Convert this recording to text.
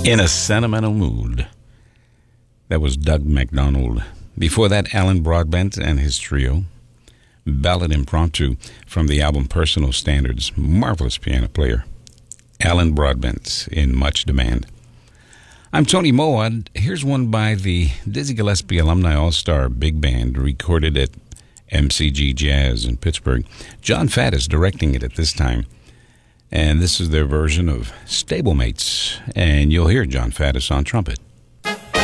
In a Sentimental Mood. That was Doug MacDonald. Before that, Alan Broadbent and his trio. Ballad Impromptu from the album Personal Standards. Marvelous piano player. Alan Broadbent in much demand. I'm Tony Moad. Here's one by the Dizzy Gillespie Alumni All-Star Big Band, recorded at MCG Jazz in Pittsburgh. John Fatt is directing it at this time. And this is their version of Stablemates. And you'll hear John Faddis on trumpet.